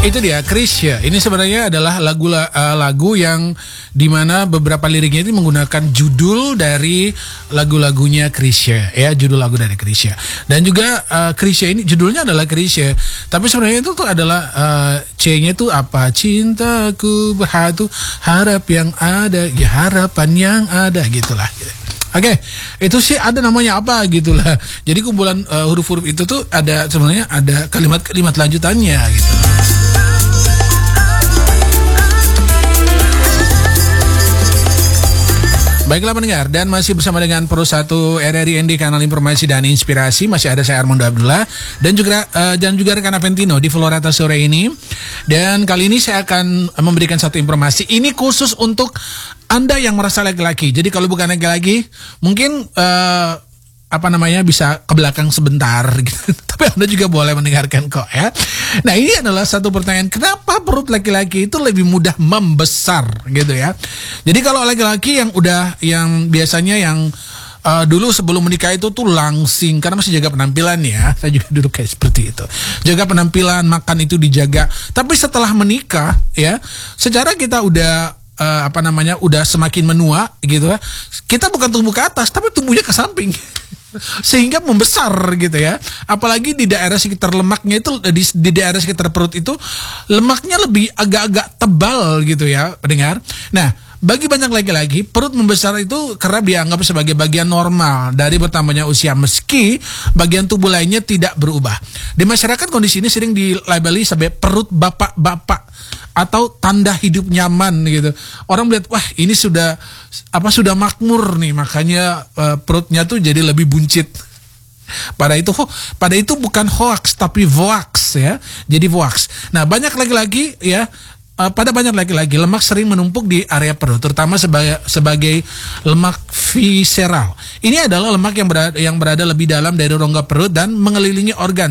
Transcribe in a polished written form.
Itu dia, Chrisye. Ini sebenarnya adalah lagu yang dimana beberapa liriknya itu menggunakan judul dari lagu-lagunya Chrisye, ya, judul lagu dari Chrisye. Dan juga Chrisye ini judulnya adalah Chrisye, tapi sebenarnya itu tuh adalah C-nya itu apa? Cintaku berhatu, harap yang ada, ya harapan yang ada, gitulah. Oke, itu sih ada namanya apa gitulah. Jadi kumpulan huruf-huruf itu tuh ada sebenarnya ada kalimat-kalimat lanjutannya gitu. Baiklah pendengar, dan masih bersama dengan Pro 1 RRI ND, kanal informasi dan inspirasi. Masih ada saya Armando Abdullah dan juga rekan Aventino di Florata sore ini. Dan kali ini saya akan memberikan satu informasi. Ini khusus untuk Anda yang merasa laki-laki. Jadi kalau bukan laki-laki, mungkin bisa ke belakang sebentar gitu. Tapi Anda juga boleh mendengarkan kok ya. Nah, ini adalah satu pertanyaan, kenapa perut laki-laki itu lebih mudah membesar gitu ya. Jadi kalau laki-laki yang biasanya dulu sebelum menikah itu tuh langsing karena masih jaga penampilan ya. Saya juga dulu kayak seperti itu. Jaga penampilan, makan itu dijaga. Tapi setelah menikah ya, secara kita udah udah semakin menua gitu ya. Kita bukan tumbuh ke atas, tapi tumbuhnya ke samping. Sehingga membesar gitu ya. Apalagi di daerah sekitar lemaknya itu, di daerah sekitar perut itu lemaknya lebih agak-agak tebal gitu ya, pendengar. Nah, bagi banyak laki-laki, perut membesar itu kerap dianggap sebagai bagian normal dari bertambahnya usia, meski bagian tubuh lainnya tidak berubah. Di masyarakat kondisi ini sering dilabeli sebagai perut bapak-bapak atau tanda hidup nyaman gitu. Orang melihat, wah ini sudah makmur nih, makanya perutnya tuh jadi lebih buncit. Pada itu bukan hoax tapi voax ya. Jadi voax. Nah, banyak laki-laki ya, pada banyak laki-laki lemak sering menumpuk di area perut, terutama sebagai lemak visceral. Ini adalah lemak yang berada lebih dalam dari rongga perut dan mengelilingi organ